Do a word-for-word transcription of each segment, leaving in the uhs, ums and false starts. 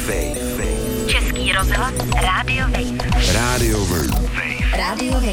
Wave. Český rozhlas Rádio Wave. Rádio Wave. Rádio Wave.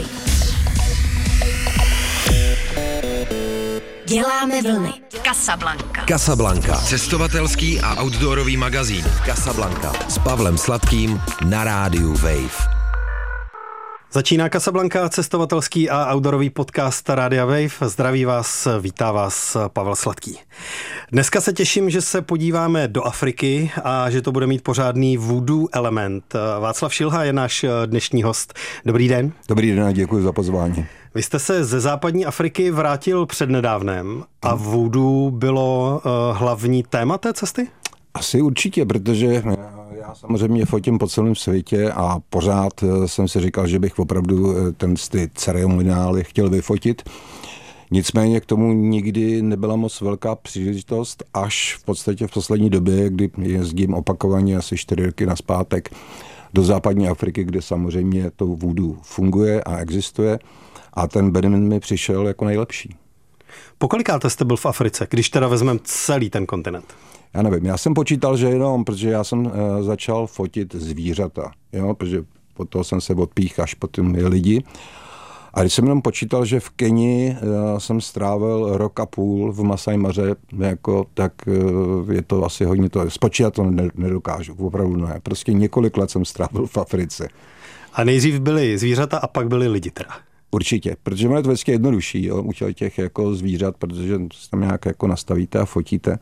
Děláme vlny. Casablanca. Casablanca. Cestovatelský a outdoorový magazín. Casablanca. S Pavlem Sladkým na Rádiu Wave. Začíná Casablanca, cestovatelský a outdoorový podcast Rádia Wave. Zdraví vás, vítá vás Pavel Sladký. Dneska se těším, že se podíváme do Afriky a že to bude mít pořádný voodoo element. Václav Šilha je náš dnešní host. Dobrý den. Dobrý den a děkuji za pozvání. Vy jste se ze západní Afriky vrátil přednedávnem a voodoo bylo uh, hlavní téma té cesty? Asi určitě, protože já samozřejmě fotím po celém světě a pořád jsem si říkal, že bych opravdu ten ty ceremoniály chtěl vyfotit. Nicméně k tomu nikdy nebyla moc velká příležitost, až v podstatě v poslední době, kdy jezdím opakovaně asi čtyři roky nazpátek do západní Afriky, kde samozřejmě to voodoo funguje a existuje a ten Benin mi přišel jako nejlepší. Pokolikáte jste byl v Africe, když teda vezmeme celý ten kontinent? Já nevím, já jsem počítal, že jenom, protože já jsem uh, začal fotit zvířata, jo, protože po toho jsem se odpích až potom je lidi. A když jsem jenom počítal, že v Keni uh, jsem strávil rok a půl v Masai Maře, jako, tak uh, je to asi hodně to, spočítat to nedokážu, opravdu ne. Prostě několik let jsem strávil v Africe. A nejdřív byly zvířata a pak byly lidi teda? Určitě, protože je to vždycky jednodušší, jo, u těch jako zvířat, protože tam nějak jako nastavíte a fotíte.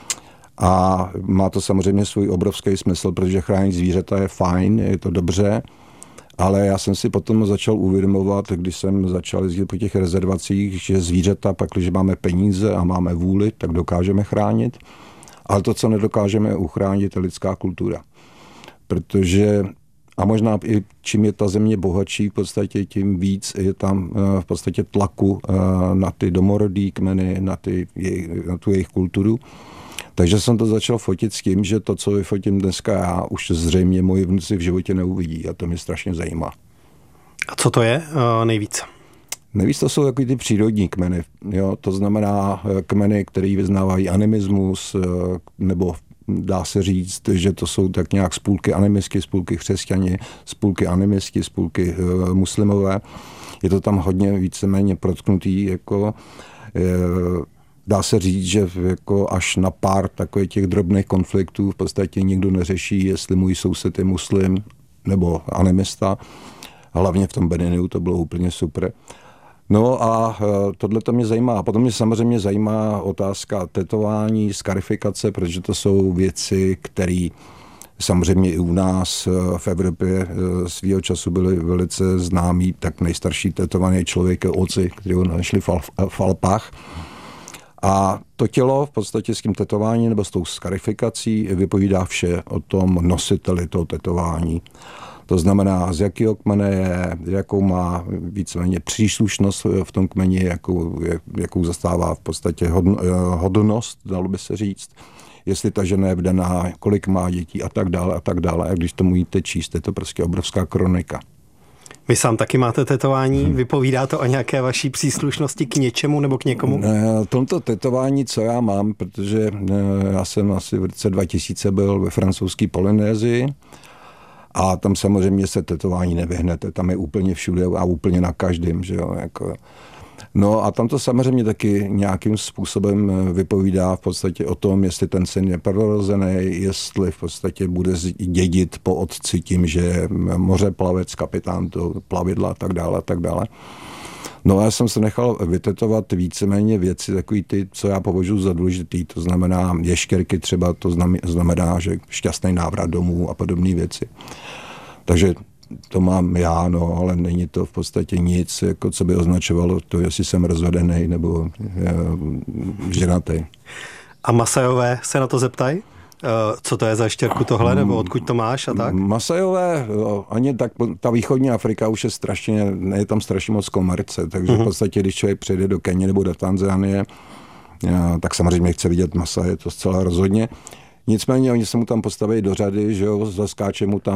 A má to samozřejmě svůj obrovský smysl, protože chránit zvířata je fajn, je to dobře, ale já jsem si potom začal uvědomovat, když jsem začal jezdit po těch rezervacích, že zvířata, pak, když máme peníze a máme vůli, tak dokážeme chránit, ale to, co nedokážeme uchránit, je lidská kultura. Protože, a možná i čím je ta země bohatší, v podstatě tím víc je tam v podstatě tlaku na ty domorodý kmeny, na, ty, na tu jejich kulturu. Takže jsem to začal fotit s tím, že to, co vyfotím dneska já, už zřejmě moji vnuci v životě neuvidí a to mě strašně zajímá. A co to je uh, nejvíc? Nejvíc to jsou takový ty přírodní kmeny, jo? To znamená kmeny, které vyznávají animismus, nebo dá se říct, že to jsou tak nějak spůlky animistky, spůlky křesťani, spůlky animistky, spůlky uh, muslimové. Je to tam hodně víceméně protknutý, jako uh, dá se říct, že jako až na pár takových těch drobných konfliktů v podstatě nikdo neřeší, jestli můj soused je muslim nebo animista. Hlavně v tom Beninu to bylo úplně super. No a tohle to mě zajímá. A potom mě samozřejmě zajímá otázka tetování, skarifikace, protože to jsou věci, které samozřejmě i u nás v Evropě svýho času byly velice známí. Tak nejstarší tetovaný člověk je Oci, který ho našli v Alpách. A to tělo v podstatě s tím tetováním nebo s tou skarifikací vypovídá vše o tom nositeli toho tetování. To znamená, z jakého kmene je, jakou má víceméně příslušnost v tom kmeni, jakou, jakou zastává v podstatě hodnost, dalo by se říct. Jestli ta žena je vdaná, kolik má dětí a tak dále a tak dále. A když to můžete číst, je to prostě obrovská kronika. Vy sám taky máte tetování, vypovídá to o nějaké vaší příslušnosti k něčemu nebo k někomu? Ne, tomto tetování, co já mám, protože já jsem asi v roce dva tisíce byl ve francouzské Polynésii a tam samozřejmě se tetování nevyhnete, tam je úplně všude a úplně na každém, že jo, jako. No a tam to samozřejmě taky nějakým způsobem vypovídá v podstatě o tom, jestli ten syn je prorozený, jestli v podstatě bude dědit po otci tím, že je mořeplavec, kapitán toho plavidla a tak dále a tak dále. No a já jsem se nechal vytetovat víceméně věci takový ty, co já považuji za důležitý, to znamená ještěrky třeba, to znamená, že šťastný návrat domů a podobné věci. Takže to mám já, no, ale není to v podstatě nic, jako co by označovalo to, jestli jsem rozvedený nebo je, ženatý. A Masajové se na to zeptají? Co to je za štěrku tohle, nebo odkud to máš a tak? Masajové, ani tak, ta východní Afrika už je strašně, je tam strašně moc komerce, takže v podstatě, když člověk přijde do Keni nebo do Tanzánie, tak samozřejmě chce vidět Masaje, to zcela rozhodně. Nicméně oni se mu tam postaví do řady, že jo, zaskáče mu tam